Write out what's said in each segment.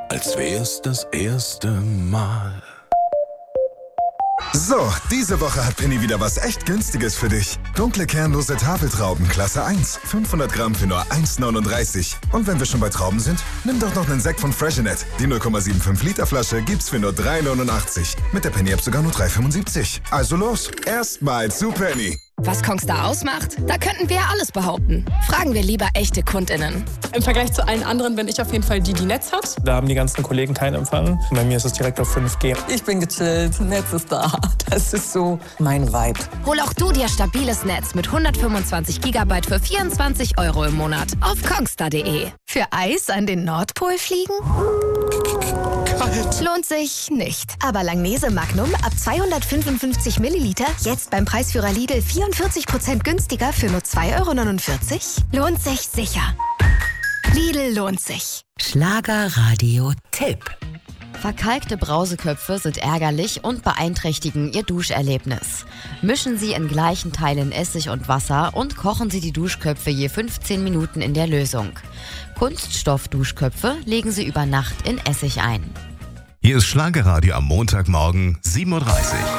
als wär's das erste Mal. So, diese Woche hat Penny wieder was echt Günstiges für dich. Dunkle kernlose Tafeltrauben, Klasse 1. 500 Gramm für nur 1,39. Und wenn wir schon bei Trauben sind, nimm doch noch einen Sekt von Freshenet. Die 0,75 Liter Flasche gibt's für nur 3,89. Mit der Penny-App sogar nur 3,75. Also los, erstmal zu Penny. Was Kongstar ausmacht? Da könnten wir ja alles behaupten. Fragen wir lieber echte KundInnen. Im Vergleich zu allen anderen bin ich auf jeden Fall die Netz hat. Da haben die ganzen Kollegen keinen Empfang. Bei mir ist es direkt auf 5G. Ich bin gechillt, Netz ist da. Das ist so mein Vibe. Hol auch du dir stabiles Netz mit 125 GB für 24 € im Monat auf kongstar.de. Für Eis an den Nordpol fliegen? Kalt. Lohnt sich nicht. Aber Langnese Magnum ab 255 Milliliter jetzt beim Preisführer Lidl 44% günstiger für nur 2,49 €? Lohnt sich sicher. Lidl lohnt sich. Schlagerradio-Tipp. Verkalkte Brauseköpfe sind ärgerlich und beeinträchtigen Ihr Duscherlebnis. Mischen Sie in gleichen Teilen Essig und Wasser und kochen Sie die Duschköpfe je 15 Minuten in der Lösung. Kunststoffduschköpfe legen Sie über Nacht in Essig ein. Hier ist Schlagerradio am Montagmorgen 7:30 Uhr.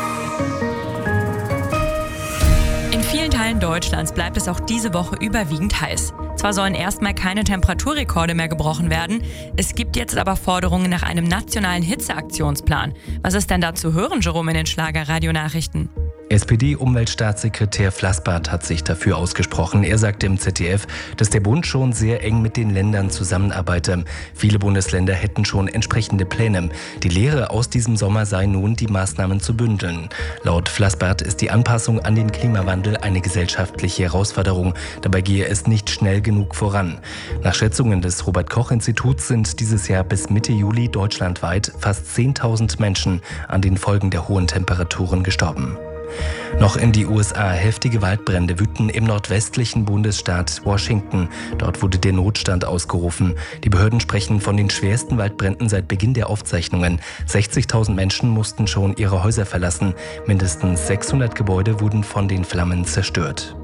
In vielen Teilen Deutschlands bleibt es auch diese Woche überwiegend heiß. Zwar sollen erstmal keine Temperaturrekorde mehr gebrochen werden, es gibt jetzt aber Forderungen nach einem nationalen Hitzeaktionsplan. Was ist denn da zu hören, Jerome, in den Schlagerradio-Nachrichten? SPD-Umweltstaatssekretär Flassbart hat sich dafür ausgesprochen. Er sagte im ZDF, dass der Bund schon sehr eng mit den Ländern zusammenarbeite. Viele Bundesländer hätten schon entsprechende Pläne. Die Lehre aus diesem Sommer sei nun, die Maßnahmen zu bündeln. Laut Flassbart ist die Anpassung an den Klimawandel eine gesellschaftliche Herausforderung. Dabei gehe es nicht schnell genug voran. Nach Schätzungen des Robert-Koch-Instituts sind dieses Jahr bis Mitte Juli deutschlandweit fast 10.000 Menschen an den Folgen der hohen Temperaturen gestorben. Noch in die USA. Heftige Waldbrände wüten im nordwestlichen Bundesstaat Washington. Dort wurde der Notstand ausgerufen. Die Behörden sprechen von den schwersten Waldbränden seit Beginn der Aufzeichnungen. 60.000 Menschen mussten schon ihre Häuser verlassen. Mindestens 600 Gebäude wurden von den Flammen zerstört.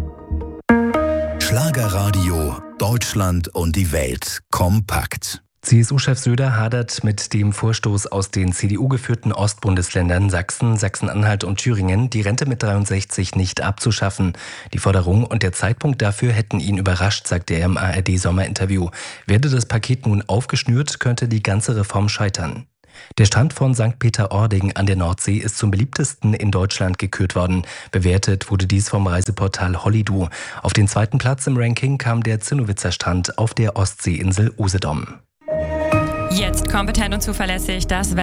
Schlagerradio, Deutschland und die Welt kompakt. CSU-Chef Söder hadert mit dem Vorstoß aus den CDU-geführten Ostbundesländern Sachsen, Sachsen-Anhalt und Thüringen, die Rente mit 63 nicht abzuschaffen. Die Forderung und der Zeitpunkt dafür hätten ihn überrascht, sagte er im ARD-Sommerinterview. Werde das Paket nun aufgeschnürt, könnte die ganze Reform scheitern. Der Strand von St. Peter-Ording an der Nordsee ist zum beliebtesten in Deutschland gekürt worden. Bewertet wurde dies vom Reiseportal Holidoo. Auf den zweiten Platz im Ranking kam der Zinnowitzer Strand auf der Ostseeinsel Usedom. Jetzt kompetent und zuverlässig das